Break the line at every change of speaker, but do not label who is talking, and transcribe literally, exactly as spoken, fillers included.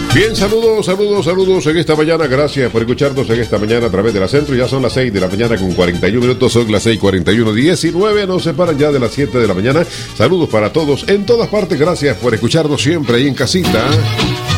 Bien, saludos, saludos, saludos en esta mañana. Gracias por escucharnos en esta mañana a través de la Centro. Ya son las seis de la mañana con cuarenta y uno minutos. Son las seis cuarenta y uno, diecinueve. Nos separan ya de las siete de la mañana. Saludos para todos en todas partes. Gracias por escucharnos siempre ahí en casita.